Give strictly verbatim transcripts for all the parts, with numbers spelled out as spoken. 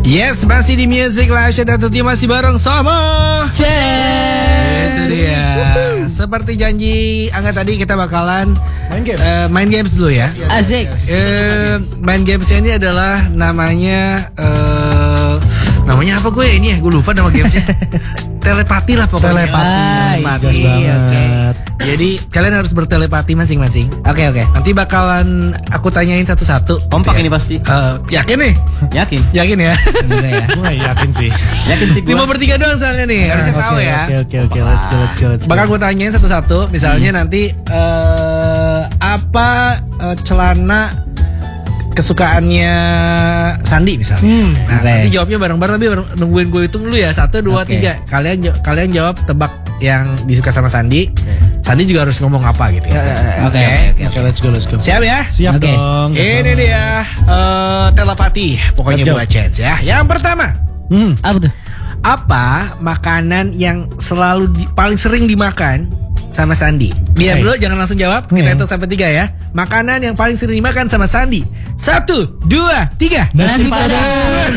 Yes, masih di Music Live Chat Tuti masih bareng sama Chat. Itu dia. Seperti janji Angga tadi kita bakalan main games. uh, main games dulu ya. Asik. Uh, main gamesnya ini adalah namanya uh, namanya apa gue ini ya? Gue lupa nama gamesnya. Telepati lah pokoknya. Telepati. Ah, Gas iya, banget. oke. Jadi kalian harus bertelepati masing-masing. Oke oke. Nanti bakalan aku tanyain satu-satu. Kompak gitu ya. ini pasti. Uh, yakin nih? Yakin? Yakin ya? Semoga ya. Gue gak yakin sih. Yakin sih Lima gua. bertiga doang soalnya nih. Harusnya Oke, tahu ya. Oke oke oke let's go let's go let's go. Bakal gue tanyain satu-satu. Misalnya Hmm. nanti uh, apa uh, celana kesukaannya Sandi misalnya. Hmm. Nah, Oke. nanti jawabnya bareng-bareng tapi bareng, nungguin gue hitung dulu ya. Satu, dua, Oke. tiga. Kalian ja- kalian jawab tebak yang disuka sama Sandi. Sandi juga harus ngomong apa gitu ya. Ya, ya, ya. Oke Oke. oke Oke let's go let's go. Siap ya? Siap Oke. dong. Ini dia uh, telepati pokoknya Let's go. buat chance ya. Yang pertama, Hmm. Apa tuh? apa makanan yang selalu di- paling sering dimakan sama Sandi? Diam Oke. dulu, jangan langsung jawab. Kita Hmm. hitung sampai tiga ya. Makanan yang paling sering dimakan sama Sandi. Satu, dua, tiga. Nasi Nasi padang.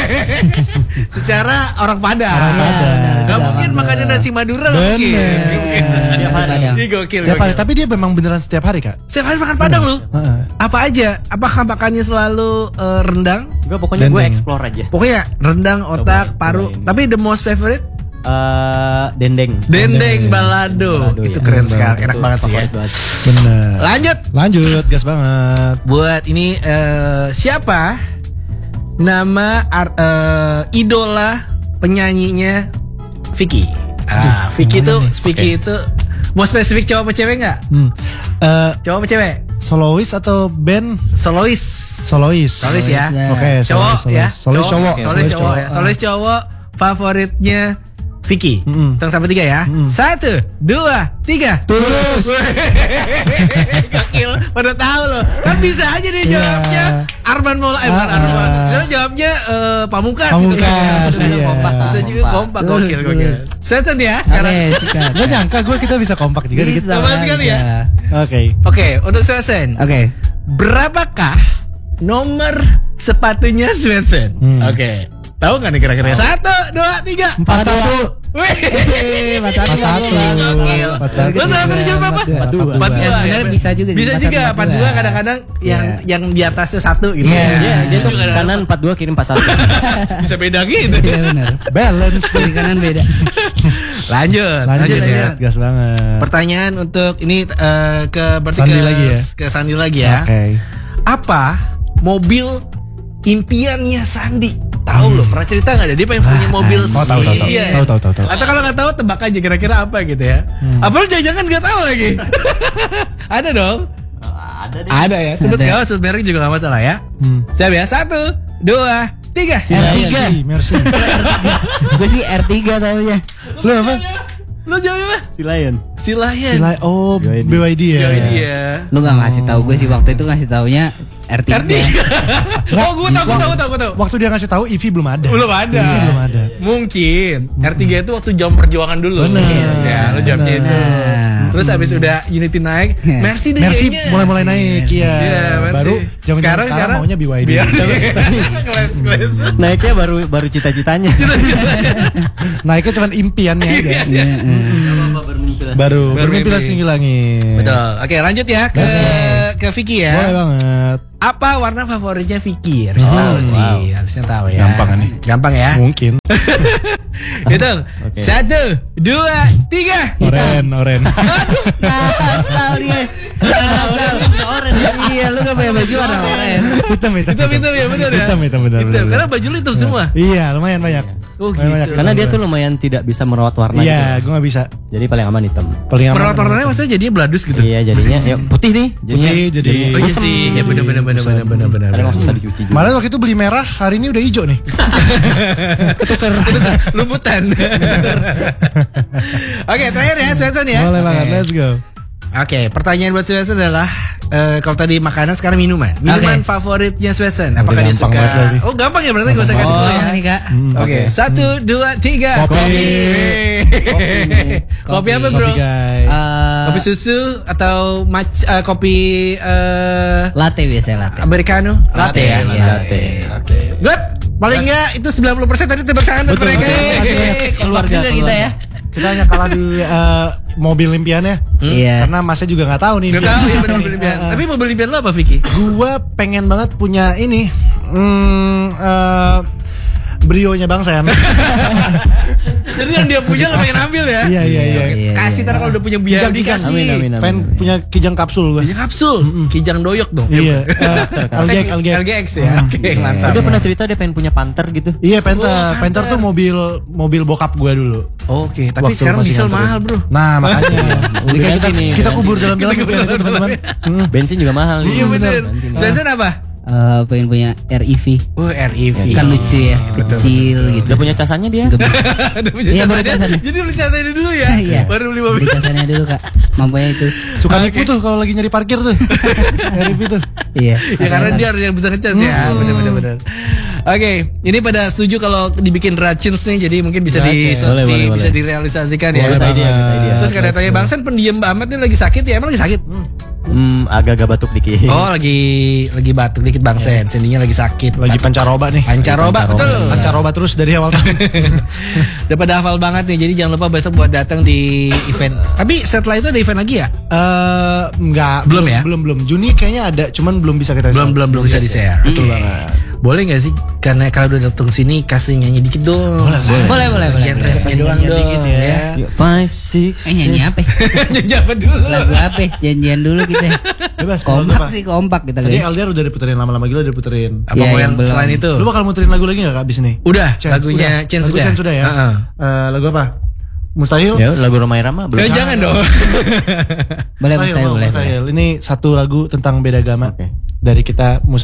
Secara orang Padang. Orang Padang. Gak mungkin Bener. makannya nasi Madura. Gak mungkin. Bener. Gak mungkin. Tiap hari. Padang. Ini gokil. Setiap hari. gokil. Tapi dia memang beneran setiap hari kak. Setiap hari makan Padang lu. Heeh. Apa aja? Apakah makannya selalu eh, rendang? Gue pokoknya gue Dendeng. explore aja. Pokoknya rendang, otak, Coba, paru. cobain. Tapi the most favorite Eh, dendeng. dendeng balado. Balado, Itu ya. keren Dendeng sekali, enak Itu banget sih ya. favorit banget. Bener. Lanjut Lanjut gas banget. buat ini eh, siapa nama ar- eh, idola penyanyinya Vicky? Ah, Vicky gimana tuh, nih? Vicky itu mau spesifik cowok apa cewek nggak? Hmm. Eh, Cowok apa cewek? solois atau band? Solois. Solois. Solois ya. Solois, Oke, Cowok solois, ya. Solois cowok. Solois cowok ya. Solois cowok favoritnya Vicky. Mm-mm. Hitung sampai tiga ya. Mm-mm. Satu, dua, tiga. Tulus. Gokil, pada tahu loh. Kan bisa aja dia Iya. jawabnya Arman Maulana, eh, bukan Ah, Arman. ah. Dia jawabnya eh, Pamungkas, gitu kan. Pamungkas, Bisa iya. kompak, bisa juga kompak, Tulus, gokil, gokil. tulus. Season ya sekarang. Oke sikat. Gak nyangka gue kita bisa kompak juga dikit. Bisa Coba sekali ya. aja. Oke. Oke, untuk Season. Oke. Berapakah nomor sepatunya Svensson? Hmm. Oke. Tahu nggak nih kira-kira? Satu, dua, tiga. Empat satu. Wih, Empat satu. Empat satu. Gokil. Empat satu. Lo salah tadi jawab apa? Empat dua. Empat Ya, dua. sebenarnya bisa juga sih, Bisa empat juga. satu, Empat empat dua dua. kadang-kadang yang Iya. yang di atasnya satu gitu. Iya. Iya, dia tuh Juga ada- kanan empat dua kiri empat satu. bisa beda gitu. Iya benar. Balance. Kiri kanan beda. Lanjut, Lanjut ya. ya. Gas banget. Pertanyaan untuk ini eh, ke berarti Sandi ke, lagi ya? ke Sandi lagi ya. Oke. Apa mobil impiannya Sandi? Tahu loh, pernah cerita nggak deh dia pengen punya mobil Oh, tahu, tahu, tahu. Iya. Tahu, tahu, tahu, tahu. Atau kalau nggak tahu tebak aja kira-kira apa gitu ya. Hmm. Apa lu jangan-jangan nggak tahu lagi? Ada dong. Ada deh. Ada ya. Sebut Ada. nggak apa, sebut merek juga nggak masalah ya. Hmm. Siap ya. Satu, dua, tiga. R tiga. Mercy, Mercy. Gue sih R tiga taunya. Lu apa? Lu jawab apa? Si Lion. Si Lion. Sila oh B Y D. B Y D ya. Jawab dia. Lu gak ngasih tahu gue sih waktu itu ngasih taunya R tiga. R tiga. Oh, gue tahu, gue tahu, gue tahu, gue tahu. Waktu dia ngasih tahu E V belum ada. Belum ada. E V belum ada. Mungkin R tiga itu waktu jam perjuangan dulu. Bener. Ya, lu jawabnya Bener. itu. Nah. Terus habis udah Unity naik, Mercy deh Mercy kayaknya. mulai-mulai naik ya. Iya, Mercy. Baru zaman sekarang, sekarang, maunya B Y D. Biar- Keles, keles. Naiknya baru baru cita-citanya. Naiknya cuma impiannya aja. Iya. Iya, iya. Apa baru mimpi lah. Baru Baru bermimpi mimpi. tinggi langit. Betul. Oke, lanjut ya ke ke Vicky ya. Boleh banget. Apa warna favoritnya Vicky? Harusnya Oh, tahu sih, wow. harusnya tahu ya. Gampang nih. Gampang ya. Mungkin. Hitung. Oke. Satu, dua, tiga. Oren, oren. Asal dia. Oren. Iya, lu gak pakai baju warna oranye. Hitam, hitam. Hitam, hitam ya, benar ya. Hitam, hitam, benar. Hitam. benar. Karena baju lu hitam semua. Iya, lumayan banyak. Oh, Lumayan gitu. banyak. Karena dia tuh lumayan tidak bisa merawat warna Iya, gitu. gue gak bisa. Jadi paling aman hitam. Paling aman. Perawat warnanya maksudnya jadinya bladus gitu. Iya, jadinya ya putih nih. Jadinya, Putih, jadi- Oh iya sih, ya benar benar benar benar benar benar. Kadang nggak susah dicuci juga. Malah waktu itu beli merah, hari ini udah hijau nih. Ketukar lumputan. Oke, terakhir ya, Svensson ya. Boleh banget, Oke. let's go. Oke, pertanyaan buat Svensson adalah eh, kalau tadi makanan sekarang minuman. Minuman Oke. favoritnya Svensson. Apakah Udah dia gampang suka? banget lagi. Oh, gampang ya berarti gak usah kasih Oh, tahu ya. ini Kak. Hmm, Oke, satu, dua, tiga. Kopi. Kopi. Kopi apa bro? Kopi guys. Eh, Kopi susu atau mac eh, kopi eh, latte biasanya latte. americano? Latte ya. Iya. Latte. Oke. Good. Paling enggak itu sembilan puluh persen tadi tebak tangan buat mereka. Keluarga Juga kita ya. Kita hanya kalah di eh, mobil impiannya. Iya. Karena Masnya juga nggak tahu nih. Gak tahu ya benar mobil impian. Tapi mobil impian lo apa Vicky? Gua pengen banget punya ini. Hmm, eh, Brio-nya Bang Sen. Jadi yang dia punya lo pengen ambil ya? Iya iya iya. Iya, Kasih iya. ntar kalau udah punya biaya Kijang, dikasih. Amin, amin, amin. Pengen punya kijang kapsul gua. Kijang kapsul, kijang doyok dong. Iya. eh, L G X, L G X. L G X ya. Oke, mantap. Dia pernah cerita dia pengen punya Panther gitu. Iya, Panther. Oh, Panther tuh mobil mobil bokap gua dulu. Oke, tapi Waktu sekarang masih diesel nganterin. mahal, Bro. Nah, makanya. Jadi kan kita, ganti nih, kita ganti. kubur dalam-dalam Kita kubur impian itu, dalam-dalam. teman-teman. Hmm. Bensin juga mahal nih. Iya bener. Ganti nih. Spencer apa? Eh, pengen punya R E V. Oh, R E V. Kan lucu ya, kecil gitu. Udah punya casannya dia. Gebrak. Udah punya Iya, baru casannya. casannya. Jadi beli casannya dulu ya. Iya. Baru beli mobil. Beli casannya dulu kak. Mampunya itu. Suka nipu tuh kalau lagi nyari parkir tuh. R E V tuh. Iya. Ya karena dia harus yang bisa ngecas ya. Bener-bener bener. Oke, ini pada setuju kalau dibikin racins nih, jadi mungkin bisa di, Racins. Boleh, di- boleh, bisa boleh. direalisasikan ya. Boleh Kita idea, kita idea. Terus kadang tanya Bang Sen pendiam amat nih lagi sakit ya, emang lagi sakit? Hmm, agak-agak batuk dikit. Oh lagi lagi batuk dikit Bang Sen, sendinya lagi sakit. Lagi pancaroba nih. Pancaroba, Pancaroba. betul. Pancaroba terus dari awal tahun. Udah pada hafal banget nih, jadi jangan lupa besok buat datang di event. Tapi setelah itu ada event lagi ya? Eh, enggak, Belum ya? Belum belum. Juni kayaknya ada, cuman belum bisa kita Belum belum belum bisa di share. Betul banget. Boleh nggak sih? Karena kalau udah datang sini kasih nyanyi dikit dong. Boleh, Boleh, boleh, boleh. Bagian refnya doang Nyanyi dong dikit ya. Yuk, Five, six, Eh nyanyi apa? Nyanyi apa dulu? Lagu apa? Janjian dulu kita. Bebas. kalau lu, Kompak Pak. sih, kompak kita Tadi guys. L D R udah diputerin lama-lama gila udah diputerin. Apa Iya, mau yang yang belum. selain itu? Lu bakal muterin lagu lagi gak abis ini? Udah, Chance, lagunya udah. Chance Lagu sudah. Chance sudah ya. Heeh. Eh, lagu apa? Mustahil. Ya, lagu Romai Rama belum. Eh, jangan dong. Boleh, Mustahil, mustahil, mau, boleh. Mustahil. Ini satu lagu tentang beda agama Oke. dari kita Muslim.